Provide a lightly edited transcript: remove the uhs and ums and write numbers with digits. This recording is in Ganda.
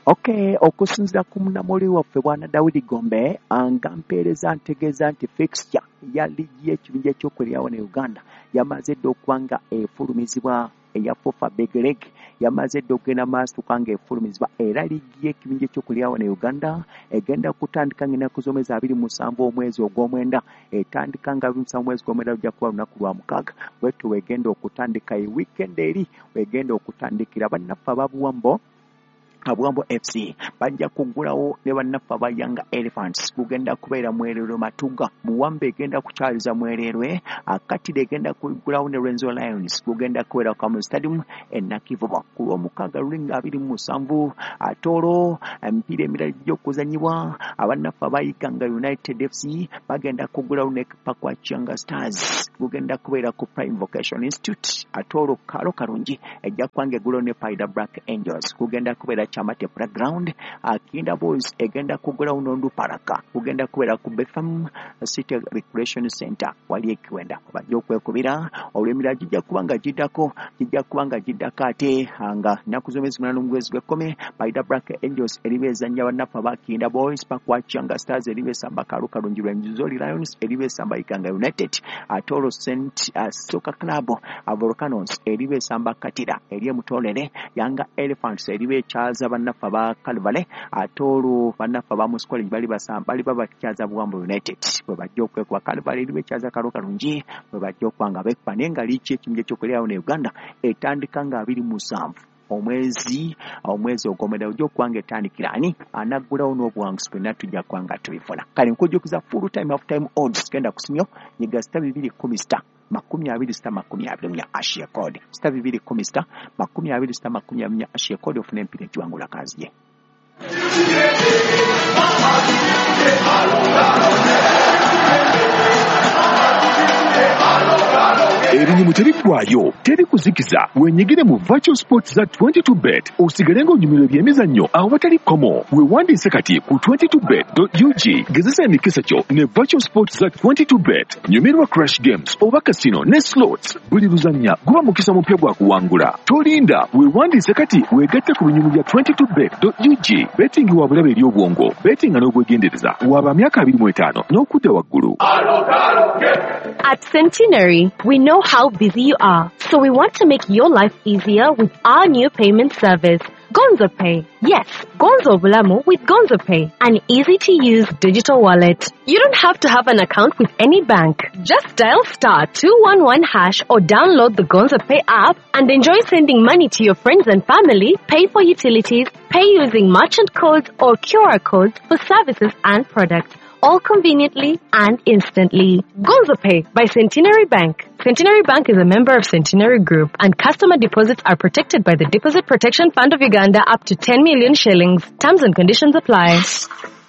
Okay, okusinziira ku munnamuli waffe bwana Dawidi Gombe nga mpeereza ntegeeza nti fixture ya liigi y'ekibinja ekyokwerawo ne Uganda yamaze dda okuba nga efulumizibwa eya FOFA Big League yamaze dda okugenda maaso nga efulumizibwa era liigi y'ekibinja ekyokwerawo ne Uganda egenda kutandika ng'ennaku z'omwezi 27 omwezi ogw'omwenda etandika nga 27 omwezi gw'omwenda lujja kuba lunaku lwa 6 bwetyo wegenda okutandika weekend eri wegenda okutandikira bannaffe ababuwambo Abwambo FC bajja kuggulawo ne bannaffe aba Young Elephants kugenda kubeera Mwererwe Matuga Muwambe egenda kukyaliza Mwererwe Akatide egenda kuggulawo ne Renzo Lions kugenda kubeera Kamu Stadium Nakivubo ku lw'omukaaga lulinga 27 Atoro emipiira emirala gy'okuzannyibwa abannaffe aba Iganga United FC bagenda kuggulawo ne Pakwa Chianga Stars kugenda kubeera ku Prime Vocation Institute Atoro Kalo Karungi ejja kubanga eggulawo ne Paida Black Angels kugenda kubeera Chamate Playground Kinda Boys egenda kugula unondu paraka kugenda kubeera ku Betham City Recreation Center wali ekiwenda bajja okwekubira olw'emirala gijja kubanga giddako ate nga nnaku z'omwezi 8 omwezi gw'ekkumi Paida Black Angels eribeezannya bannaffe aba Kinda Boys Pakwa Chianga Stars eribeesamba Kalu Kalungi Rangers Lions eribeesamba Ikanga United Atoro St Soccer Club Volcanoes eribeesamba Katira eri Mutolere Young Elephants eribeekyaza bannaffe aba Kalvale Atoro bannaffe aba Musu College bali babakyaza Buwambo United bwe bajja okwekuba Kalvale eribeekyaza Kalu Kalungi bwe bajja okuba nga beekuba naye nga liiki ekibinja ekyokwerawo ne Uganda etandika nga 27 omwezi ogw'omwenda ojja okuba nga etandikira ani anaggulawo n'obuwanguzi bwonna tujja kuba nga tubifuna kale nkujjukiza full time half time odds genda kusimyo nyiga 216 26 Ashia code 216 26 Ashia code ofuna empira ekiwangula kazi ye Erinyumu terikwayo, teri kuzikiza, wenyigire mu Virtual Sports za 22bet, osigalenga onyumiro by'emizannyo awo batali komo. Wewandiise kati ku 22bet.ug, gezesa emikisa kyo ne Virtual Sports za 22bet, nyumirwa Crash Games, oba casino ne slots, buli luzannya guba mukisa mupya gwa kuwangula. Tolinda, wewandiise kati wegatte ku binyumu bya 22bet.ug, betting wa bulabe eri obwongo, betting n'obwegendereza, waba myaka 25 n'okudda waggulu. At Centenary, we know how busy you are, so we want to make your life easier with our new payment service, Gonzo Pay. Yes, Gonzo Bulamu with Gonzo Pay, an easy-to-use digital wallet. You don't have to have an account with any bank. Just dial *211# or download the Gonzo Pay app and enjoy sending money to your friends and family, pay for utilities, pay using merchant codes or QR codes for services and products, all conveniently and instantly. Gonzo Pay by Centenary Bank. Centenary Bank is a member of Centenary Group, and customer deposits are protected by the Deposit Protection Fund of Uganda up to 10 million shillings. Terms and conditions apply.